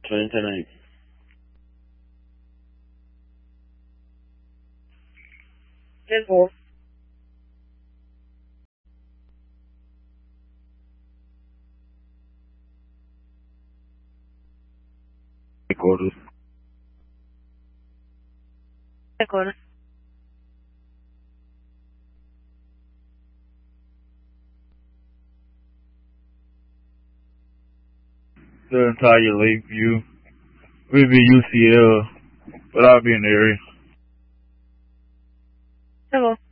2010. 10-4. Headquarters. Headquarters. The entire Lakeview. We'll be UCL, but I'll be in the area. Hello.